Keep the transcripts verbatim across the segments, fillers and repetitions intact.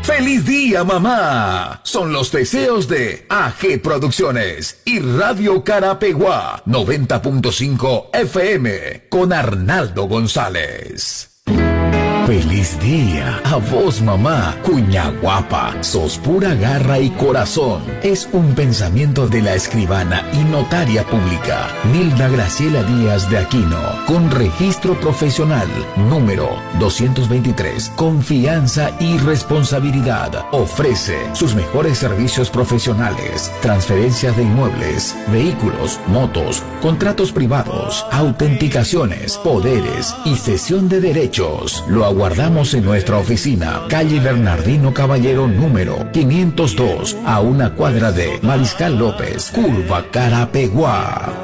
¡Feliz día, mamá! Son los deseos de A G Producciones y Radio Carapeguá noventa punto cinco F M con Arnaldo González. Feliz día a vos, mamá, cuña guapa, sos pura garra y corazón. Es un pensamiento de la escribana y notaria pública Nilda Graciela Díaz de Aquino, con registro profesional número doscientos veintitrés. Confianza y responsabilidad. Ofrece sus mejores servicios profesionales: transferencias de inmuebles, vehículos, motos, contratos privados, autenticaciones, poderes y cesión de derechos. Lo aguardamos en nuestra oficina, calle Bernardino Caballero número quinientos dos, a una cuadra de Mariscal López, curva Carapeguá.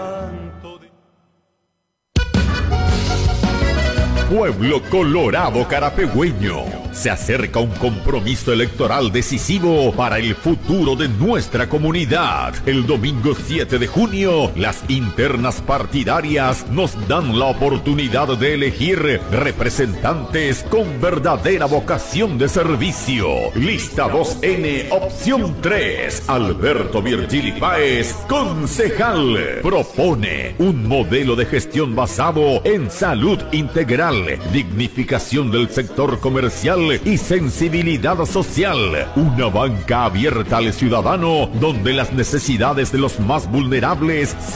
Pueblo Colorado Carapegüeño, se acerca un compromiso electoral decisivo para el futuro de nuestra comunidad. El domingo siete de junio, las internas partidarias nos dan la oportunidad de elegir representantes con verdadera vocación de servicio. Lista dos N, opción tres, Alberto Virgili Páez, concejal. Propone un modelo de gestión basado en salud integral, dignificación del sector comercial y sensibilidad social. Una banca abierta al ciudadano donde las necesidades de los más vulnerables